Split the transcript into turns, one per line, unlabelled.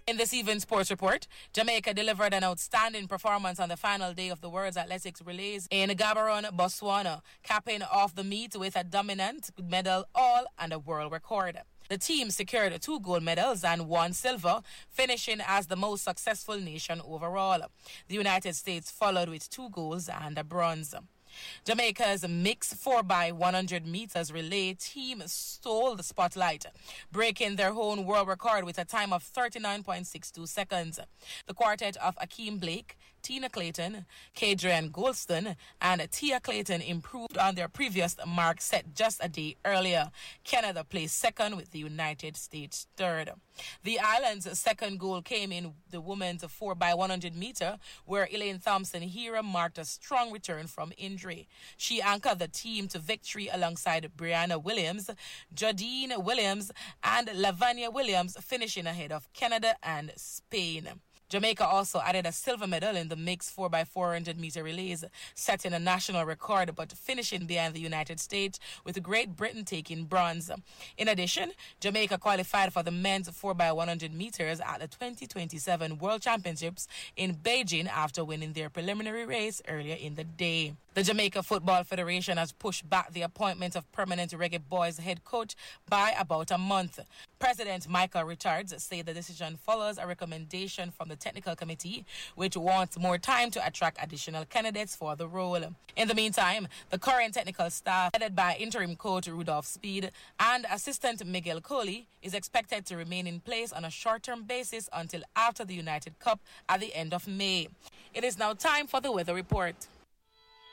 In this evening's sports report, Jamaica delivered an outstanding performance on the final day of the World's Athletics Relays in Gaborone, Botswana, capping off the meet with a dominant medal all and a world record. The team secured 2 gold medals and 1 silver, finishing as the most successful nation overall. The United States followed with 2 golds and a bronze. Jamaica's mixed 4x100 meters relay team stole the spotlight, breaking their own world record with a time of 39.62 seconds. The quartet of Akeem Blake, Tina Clayton, Kadrian Goldston, and Tia Clayton improved on their previous mark set just a day earlier. Canada placed second with the United States third. The island's second goal came in the women's 4x100 meter, where Elaine Thompson-Hera marked a strong return from injury. She anchored the team to victory alongside Brianna Williams, Jadine Williams, and Lavanya Williams, finishing ahead of Canada and Spain. Jamaica also added a silver medal in the mixed 4x400 meter relays, setting a national record but finishing behind the United States, with Great Britain taking bronze. In addition, Jamaica qualified for the men's 4x100 meters at the 2027 World Championships in Beijing after winning their preliminary race earlier in the day. The Jamaica Football Federation has pushed back the appointment of permanent Reggae Boys head coach by about a month. President Michael Richards said the decision follows a recommendation from the technical committee, which wants more time to attract additional candidates for the role. In the meantime, the current technical staff, headed by interim coach Rudolph Speed and assistant Miguel Coley, is expected to remain in place on a short-term basis until after the United Cup at the end of May. It is now time for the weather report.